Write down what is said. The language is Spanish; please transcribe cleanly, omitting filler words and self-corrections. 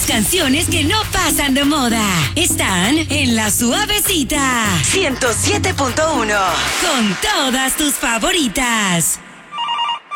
canciones que no pasan de moda están en La Suavecita 107.1 con todas tus favoritas.